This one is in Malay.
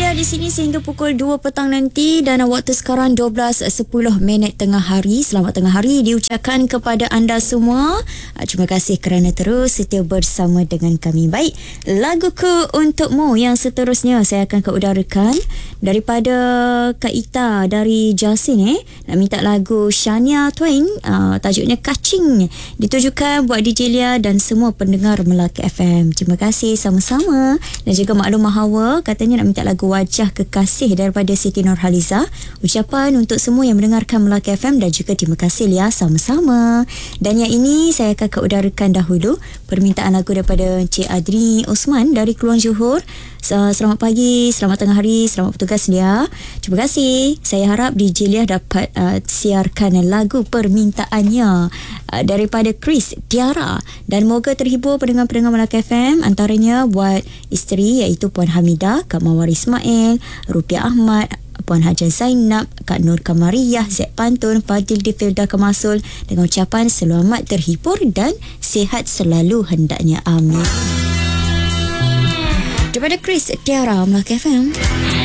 Jelia di sini sehingga pukul 2 petang nanti dan waktu sekarang 12.10 tengah hari. Selamat tengah hari diucapkan kepada anda semua. Terima kasih kerana terus setia bersama dengan kami. Baik, laguku untukmu yang seterusnya saya akan keudarakan daripada Kak Ita dari Jasin. Nak minta lagu Shania Twain, tajuknya Kacing, ditujukan buat DJ Jelia dan semua pendengar Melaka FM. Terima kasih sama-sama. Dan juga maklum Hawa katanya nak minta lagu Wajah Kekasih daripada Siti Nurhaliza. Ucapan untuk semua yang mendengarkan Melaka FM dan juga terima kasih Lia sama-sama. Dan yang ini saya akan keudarakan dahulu permintaan lagu daripada Encik Adri Osman dari Keluang Johor. Selamat pagi, selamat tengah hari, selamat bertugas Lia. Terima kasih. Saya harap DJ Lia dapat siarkan lagu permintaannya daripada Chris Tiara dan moga terhibur pendengar-pendengar Melaka FM, antaranya buat isteri iaitu Puan Hamidah, Kak Mawar Ismail, Rupiah Ahmad, Puan Hajar Zainab, Kak Nur Kamariyah, Zaid Pantun, Fadil Difilda Kemasul, dengan ucapan selamat terhibur dan sihat selalu hendaknya. Amin. Daripada Chris Tiara, Melaka FM.